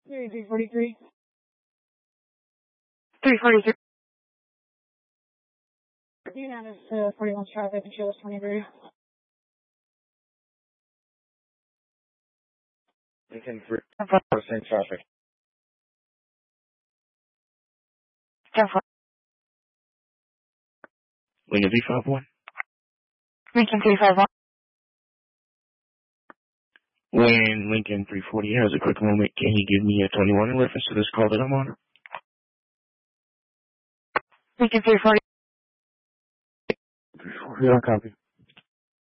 343. 343. United 41 traffic, and Chillis 23. Lincoln 3% traffic. 10-4. Lincoln 351. Lincoln 351. When Lincoln 340 has a quick moment, can you give me a 21 in reference to this call that I'm on? Lincoln 340. 340, I'll copy.